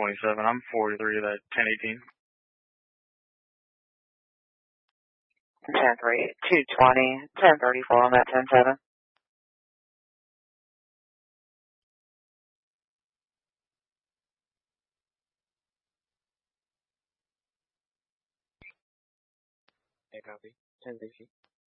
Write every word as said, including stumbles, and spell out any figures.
twenty-seven. I'm forty-three of that ten eighteen. ten three, two twenty, ten thirty-four on that ten seven. Hey, copy. ten sixty.